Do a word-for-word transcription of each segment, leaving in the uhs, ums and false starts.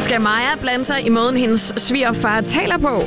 Skal Maja blande sig i måden, hendes svigerfar taler på?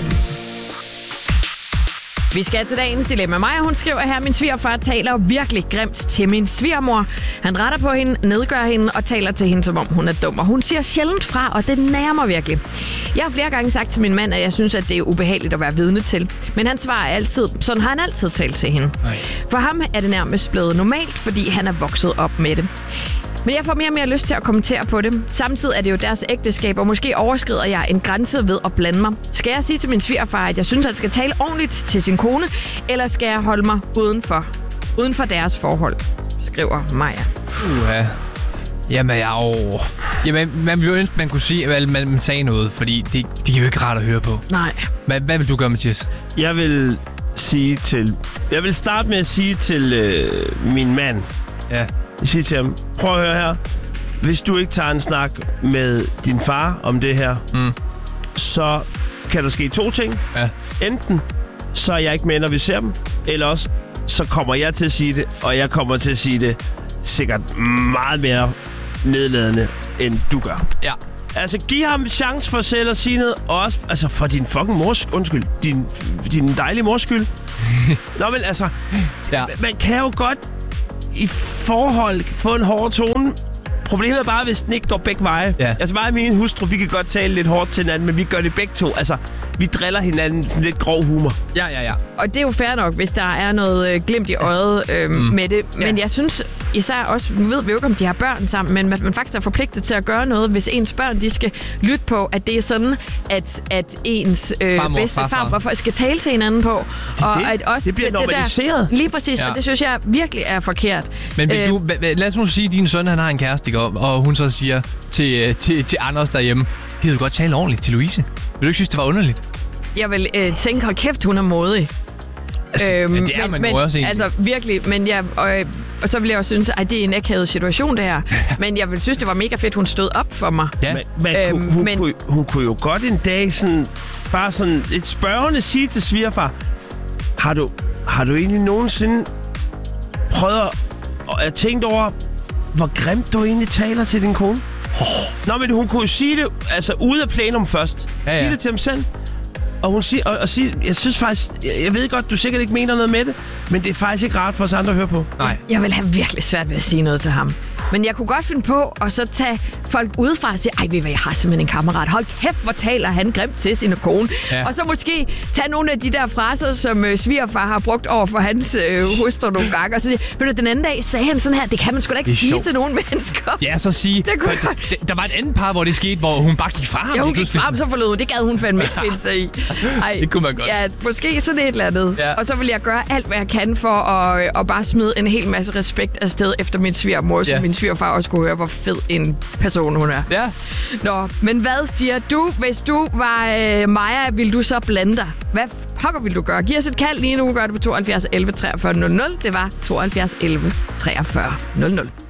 Vi skal til dagens dilemma. Maja, hun skriver her, min svigerfar taler virkelig grimt til min svigermor. Han retter på hende, nedgør hende og taler til hende, som om hun er dum. Og hun siger sjældent fra, og det nærer mig virkelig. Jeg har flere gange sagt til min mand, at jeg synes, at det er ubehageligt at være vidne til. Men han svarer altid, sådan har han altid talt til hende. Nej. For ham er det nærmest blevet normalt, fordi han er vokset op med det. Men jeg får mere og mere lyst til at kommentere på det. Samtidig er det jo deres ægteskab, og måske overskrider jeg en grænse ved at blande mig. Skal jeg sige til min svigerfar, at jeg synes, at han skal tale ordentligt til sin kone, eller skal jeg holde mig udenfor, uden for deres forhold? Skriver Maja. Uha. Jamen, jeg jo... Jamen, man ville jo ønske, man kunne sige, at man, man sagde noget, fordi det, det er jo ikke rart at høre på. Nej. Hvad, hvad vil du gøre, Mathias? Jeg vil sige til... Jeg vil starte med at sige til øh, min mand... Ja. Jeg siger til ham, prøv at høre her. Hvis du ikke tager en snak med din far om det her, mm. så kan der ske to ting. Ja. Enten så er jeg ikke med, når vi ser dem, eller også så kommer jeg til at sige det, og jeg kommer til at sige det sikkert meget mere nedladende, end du gør. Ja. Altså, giv ham en chance for selv at sige noget, og også altså, for din fucking mors undskyld, din, din dejlige mors skyld. Nå, men altså, ja. Man kan jo godt i forhold få en hård tone. Problemet er bare, hvis den ikke går begge veje. Ja. Altså mig og min hustru, vi kan godt tale lidt hårdt til hinanden, men vi gør det begge to. Altså, vi driller hinanden sådan lidt grov humor. Ja, ja, ja. Og det er jo fair nok, hvis der er noget øh, glimt i øjet øh, mm. med det. Men ja. Jeg synes især også, nu ved vi jo ikke, om de har børn sammen, men at man faktisk er forpligtet til at gøre noget, hvis ens børn, de skal lytte på, at det er sådan, at, at ens øh, farmor, bedste farmor skal tale til hinanden på. Det, og det, at også, det bliver normaliseret. Det der, lige præcis, ja. Og det synes jeg virkelig er forkert. Men vil du, lad os nu sige, at din søn han har en kæreste, ikke? Og hun så siger til, til, til Anders derhjemme, gider du godt tale ordentligt til Louise? Vil du ikke synes, det var underligt? Jeg vil øh, tænke, hold kæft, hun er modig. Altså, øhm, ja, det er man men, jo også egentlig. Altså virkelig, men jeg, og, og så vil jeg også synes, at det er en akavet situation, det her. Men jeg vil synes, det var mega fedt, hun stod op for mig. Ja. Men, men, øhm, hun, hun, men kunne, hun kunne jo godt en dag sådan, bare sådan et spørgende sige til svigerfar, har du, har du egentlig nogensinde prøvet at, at tænke over, hvor grimt du egentlig taler til din kone? Oh. Nå, men hun kunne jo sige det altså ude af plenum først. Ja, ja. Sige det til ham selv. Og hun siger, og, og siger, jeg synes faktisk, jeg, jeg ved godt, du sikkert ikke mener noget med det, men det er faktisk ikke rart for os andre at høre på. Nej. Jeg vil have virkelig svært ved at sige noget til ham. Men jeg kunne godt finde på at så tage folk udefra og sige, ej, ved I hvad, jeg har simpelthen en kammerat. Hold kæft, hvor taler han grimt til sin kone. Ja. Og så måske tage nogle af de der fraser, som øh, svigerfar har brugt over for hans øh, hustru nogle gange. Og så sige, ved du, den anden dag sagde han sådan her, det kan man sgu da ikke sige sjovt til nogen mennesker. Ja, så sige, det kunne d- d- der var et andet par, hvor det skete, hvor hun bare gik fra ham. Ja, hun gik fra ham, så forlod hun. Det gad hun fandme ikke finde sig i. Ej, det kunne man godt. Ja, måske sådan et eller andet. Ja. Og så vil jeg gøre alt, hvad jeg kan for at, at bare smide en hel masse respekt afsted efter min svigermor, så ja. Min svigerfar også kunne høre, hvor fed en person hun er. Ja. Nå, men hvad siger du, hvis du var øh, Maja, vil du så blande dig? Hvad pokker vil du gøre? Giv os et kald lige nu, gør det på tooghalvfjerds elleve treogfyrre nul nul. Det var tooghalvfjerds elleve treogfyrre nul nul.